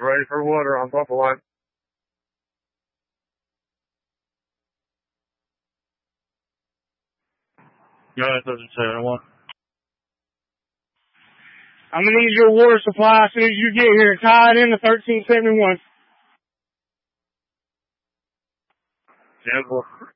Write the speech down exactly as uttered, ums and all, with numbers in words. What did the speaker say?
ready for water on Buffalo Line. United thirteen seventy-one. I'm going to need your water supply as soon as you get here. Tie it in to thirteen seventy-one. Denver.